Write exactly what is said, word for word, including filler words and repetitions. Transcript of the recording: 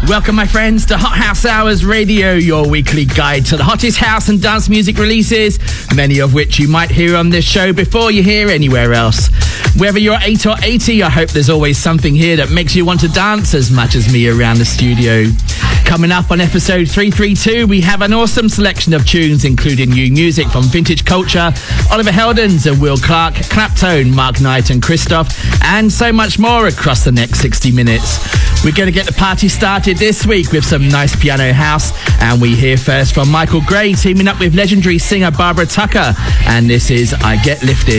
Welcome, my friends, to Hot House Hours Radio, your weekly guide to the hottest house and dance music releases, many of which you might hear on this show before you hear anywhere else. Whether you're eight or eighty, I hope there's always something here that makes you want to dance as much as me around the studio. Coming up on episode three thirty-two, we have an awesome selection of tunes, including new music from Vintage Culture, Oliver Heldens and Will Clark, Claptone, Mark Knight and Christoph, and so much more across the next sixty minutes. We're going to get the party started this week with some nice piano house, and we hear first from Michael Gray teaming up with legendary singer Barbara Tucker, and this is I Get Lifted.